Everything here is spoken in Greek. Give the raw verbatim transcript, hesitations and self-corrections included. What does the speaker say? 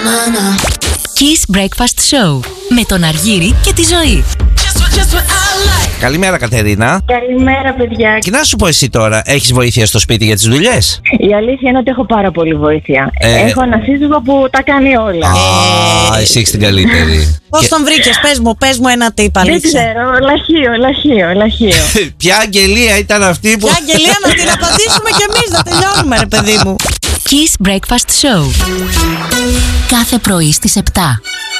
Kiss Breakfast Show με τον Αργύρη και τη Ζωή. Καλημέρα, Κατερίνα. Καλημέρα, παιδιά. Και να σου πω εσύ τώρα, έχεις βοήθεια στο σπίτι για τις δουλειές? Η αλήθεια είναι ότι έχω πάρα πολύ βοήθεια. Ε... Έχω ένα σύζυγο που τα κάνει όλα. Α, εσύ έχεις την καλύτερη. Πώς Και... τον βρήκες, πες μου, πες μου ένα τύπα, αλήθεια. Δεν ξέρω, λαχείο, λαχείο, λαχείο. Ποια αγγελία ήταν αυτή που... Ποια αγγελία, να την απαντήσουμε κι εμείς, να τελειώνουμε, ρε παιδί μου. Kiss Breakfast Show. Κάθε πρωί στις επτά.